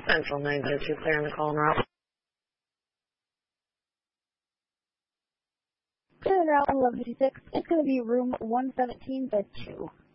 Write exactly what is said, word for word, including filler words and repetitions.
Central nine zero two, clear on the call and route. Clear route eleven fifty-six. It's going to be room one seventeen, bed two.